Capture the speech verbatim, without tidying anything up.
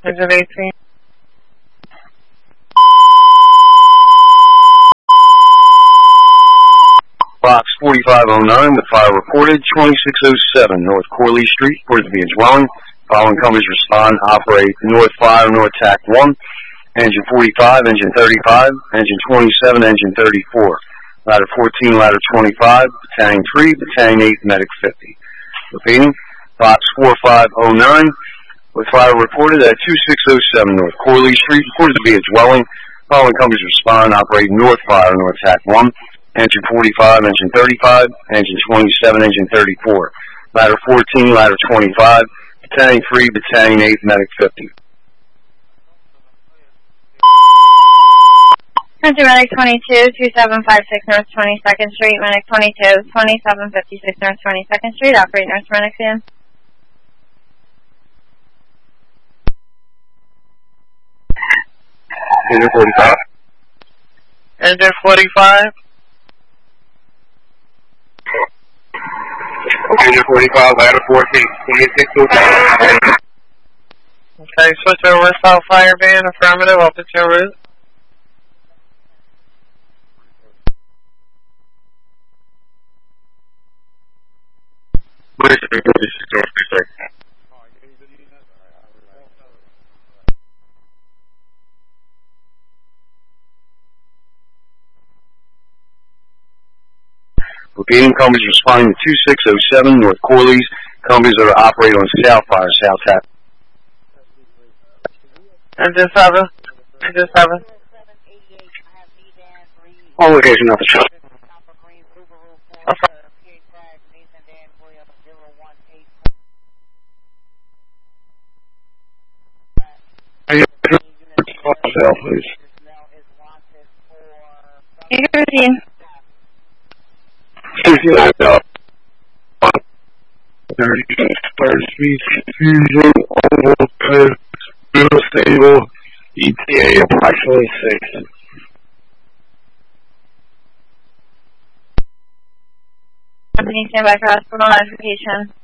Engine eighteen. Box forty-five oh nine with fire reported, twenty-six oh seven North Corley Street, reported to be a dwelling. Following companies respond, operate North Fire, North Tac one, engine forty-five, engine thirty-five, engine twenty-seven, engine thirty-four, ladder fourteen, ladder twenty-five, battalion three, battalion eight, medic fifty. Repeating, box forty-five oh nine with fire reported at twenty-six oh seven North Corley Street, reported to be a dwelling. Following companies respond, operate North Fire, North Tac one, engine forty-five, engine thirty-five, engine twenty-seven, engine thirty-four, ladder fourteen, ladder twenty-five, battalion three, battalion eight, medic fifty. Engine medic twenty-two, twenty-seven fifty-six North twenty-second Street, medic twenty-two, twenty-seven fifty-six North twenty-second Street, operate North medic van. Engine forty-five. Engine forty-five. Engine forty-five, ladder fourteen, twenty-six oh seven. Okay, switch over South Fire van, affirmative, open to your route. Repeating, companies responding to twenty-six oh seven North Corley's, companies that are operating on South Fire, South Tap. Engine seven. Engine seven. All location of the shop. Please. Routine. sixty-nine Bell. thirty, third speed, confusion, oval, middle stable, E T A approximately six. Company standby for hospital notification.